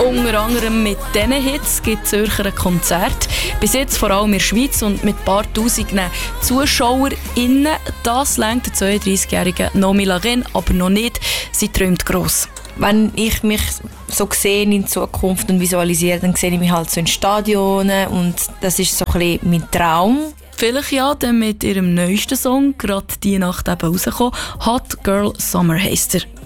Unter anderem mit diesen Hits gibt Zürcher ein Konzert. Bis jetzt vor allem in der Schweiz und mit ein paar Tausenden ZuschauerInnen. Das lenkt der 32-jährige Nomi Larin aber noch nicht. Sie träumt gross. Wenn ich mich so sehe in Zukunft und visualisiere, dann sehe ich mich halt so in Stadionen und das ist so ein bisschen mein Traum. Vielleicht ja, dann mit ihrem neuesten Song, gerade die Nacht eben rausgekommen, «Hot Girl Summer» heisst er.